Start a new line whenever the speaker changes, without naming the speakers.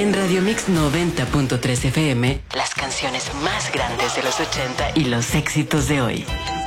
En Radio Mix 90.3 FM, las canciones más grandes de los 80 y los éxitos de hoy.